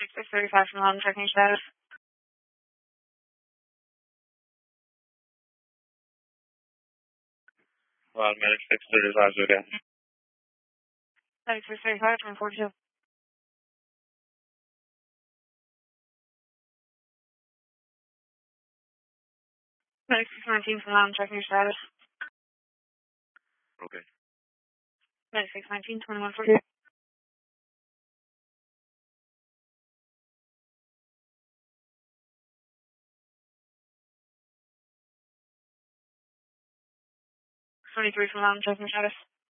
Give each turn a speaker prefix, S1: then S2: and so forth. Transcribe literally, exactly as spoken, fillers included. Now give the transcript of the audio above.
S1: six thirty-five from London, checking status.
S2: Well, medic six thirty-five, okay.
S1: Medic six thirty-five from forty-two. Medic six nineteen from London, checking your status.
S2: Okay.
S1: Medic six nineteen, twenty-one forty-two. twenty-three from London, checking your status.